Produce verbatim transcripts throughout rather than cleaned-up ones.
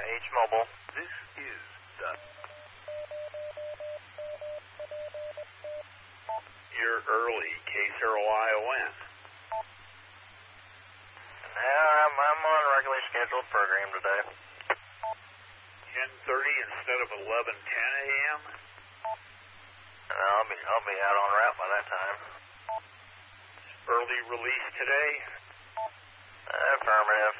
H Mobile. This is the... You're early, K zero I O N. Yeah, I'm, I'm on a regularly scheduled program today. ten thirty instead of eleven ten a m? And I'll be, I'll be out on route by that time. Early release today? Affirmative.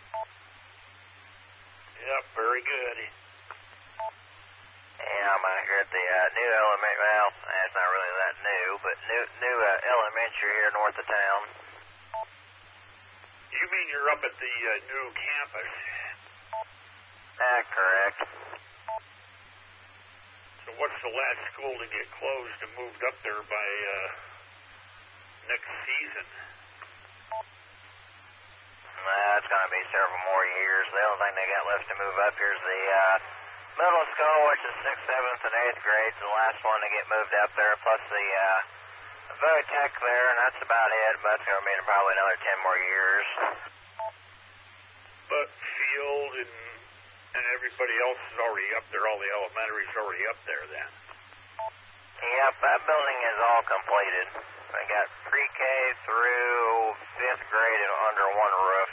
Yep, very good. Yeah, I'm out here at the uh, new element. Well, it's not really that new, but new new uh, elementary here north of town. You mean you're up at the uh, new campus? Ah, correct. So what's the last school to get closed and moved up there by uh, next season? Nah, it's going to be several more years. The only thing they got left to move up here is the uh, middle school, which is sixth, seventh, and eighth grades. The last one to get moved up there, plus the uh, Votech there, and that's about it. But it's going to be probably another ten more years. But Field and and everybody else is already up there. All the elementary's already up there then. Yep, that building is all completed. I got pre-K through fifth grade under one roof.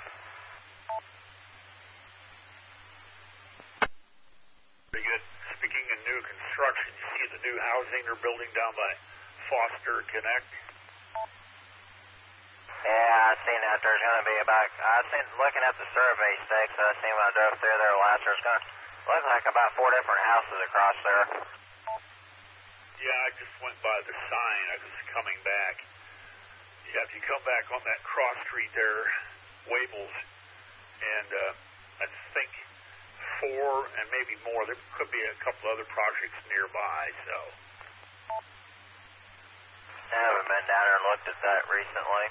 Very good. Speaking of new construction, you see the new housing they're building down by Foster Connect? Yeah, I seen that. There's going to be about, I seen, looking at the survey stakes, I seen when I drove through there last, there's going to look like about four different houses across there. Yeah, I just went by the sign. I was coming back. Yeah, if you come back on that cross street there, Wabels, and uh, I think four and maybe more. There could be a couple other projects nearby, so. I haven't been down there and looked at that recently.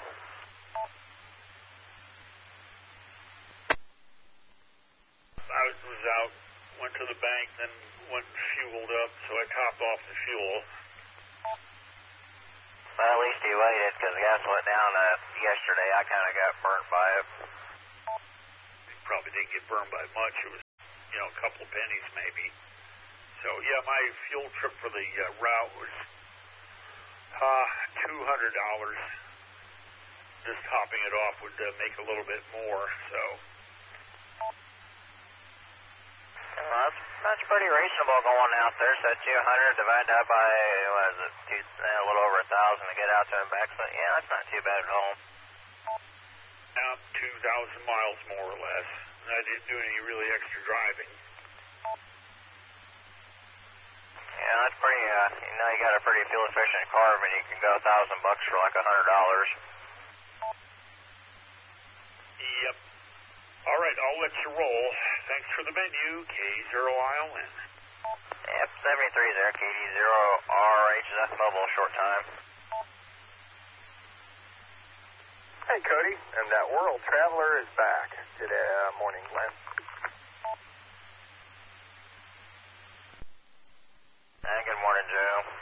I was out, went to the bank, then went and fueled up, so I topped off the fuel. Well, at least he waited, because the gas went down uh, yesterday. I kind of got burnt by it. It probably didn't get burned by much. It was, you know, a couple of pennies maybe. So, yeah, my fuel trip for the uh, route was uh, two hundred dollars. Just topping it off would uh, make a little bit more, so. Well, that's, that's pretty reasonable going out there. So two hundred divided out by, what is it, two, a little over a thousand to get out there and back. So, yeah, that's not too bad at all. Now, two thousand miles more or less. I didn't do any really extra driving. Yeah, that's pretty, uh, you know, you got a pretty fuel efficient car, but you can go a thousand bucks for like a hundred dollars. Yep. All right, I'll let you roll. Thanks for the menu, K zero I O N. Yep, seventy-three there, K D zero R H F Mobile, short time. Hey, Cody, and that World Traveler is back. Good uh, morning, Glenn. Hey, good morning, Joe.